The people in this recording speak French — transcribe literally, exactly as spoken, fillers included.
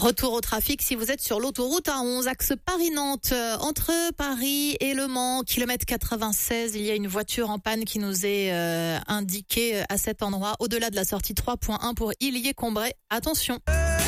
Retour au trafic si vous êtes sur l'autoroute A onze, axe Paris-Nantes, euh, entre Paris et Le Mans, kilomètre quatre-vingt-seize, il y a une voiture en panne qui nous est euh, indiquée à cet endroit, au-delà de la sortie trois point un pour Illier-Combray. Attention.